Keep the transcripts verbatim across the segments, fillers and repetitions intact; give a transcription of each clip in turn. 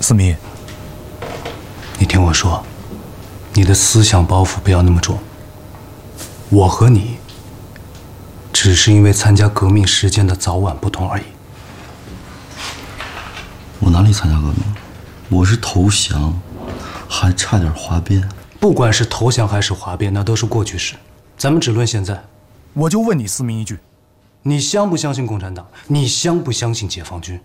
思明， 你听我说，你的思想包袱不要那么重。我和你，只是因为参加革命时间的早晚不同而已。 我哪里参加革命？我是投降，还差点哗变。 不管是投降还是哗变，那都是过去式。咱们只论现在。 我就问你思明一句： 你相不相信共产党？你相不相信解放军？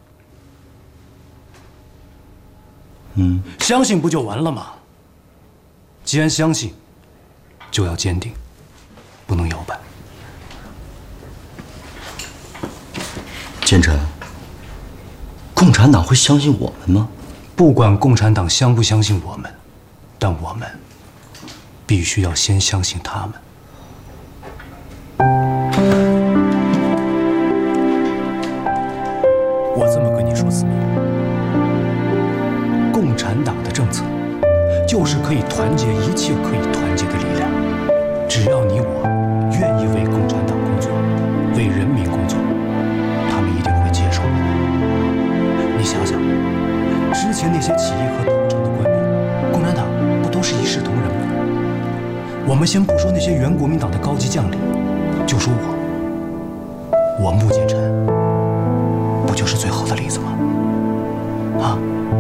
嗯， 相信不就完了吗？既然相信，就要坚定，不能摇摆。 建成，共产党会相信我们吗？ 不管共产党相不相信我们，但我们必须要先相信他们。 我这么跟你说，思明， 共产党的政策就是可以团结一切可以团结的力量。只要你我愿意为共产党工作，为人民工作，他们一定会接受。你想想，之前那些起义和斗争的官兵，共产党不都是一视同仁吗？我们先不说那些原国民党的高级将领，就说我，我穆剑臣，不就是最好的例子吗？啊！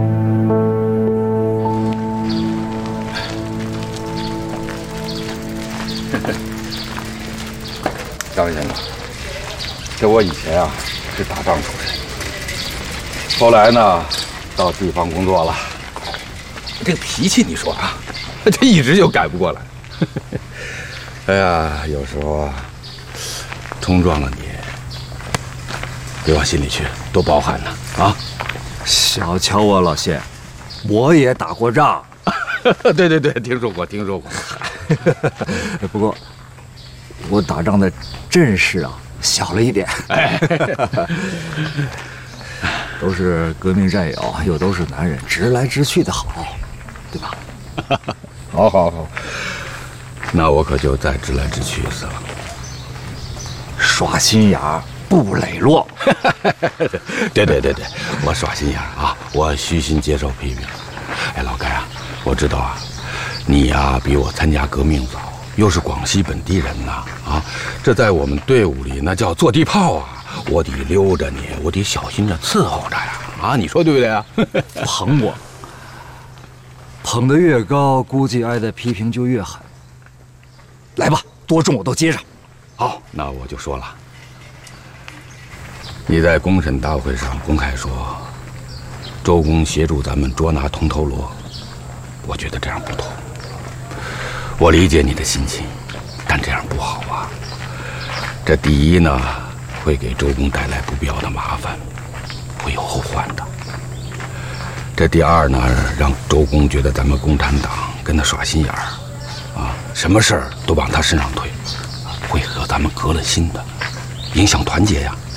张先生，这我以前啊是打仗出身，后来呢到地方工作了。这个脾气你说啊，这一直就改不过来。哎呀，有时候啊，冲撞了你，别往心里去，多包涵呢啊！ 小瞧我老谢，我也打过仗。 对对对，听说过，听说过。 不过我打仗的阵势啊小了一点。哎，都是革命战友，又都是男人，直来直去的好，对吧？ 好，好，好。那我可就再直来直去一次了。 耍心眼儿，不磊落。 对对对对，我耍心眼儿啊，我虚心接受批评。哎，老盖啊，我知道啊，你呀比我参加革命早，又是广西本地人呐，啊，这在我们队伍里那叫坐地炮啊，我得溜着你，我得小心着伺候着呀，啊，你说对不对啊？ 捧我，捧得越高，估计挨的批评就越狠。来吧，多重我都接上。 好，那我就说了，你在公审大会上公开说，周公协助咱们捉拿铜头螺，我觉得这样不妥。我理解你的心情，但这样不好啊。这第一呢，会给周公带来不必要的麻烦，会有后患的。这第二呢，让周公觉得咱们共产党跟他耍心眼儿，啊，什么事儿都往他身上推，会和咱们隔了心的，影响团结呀。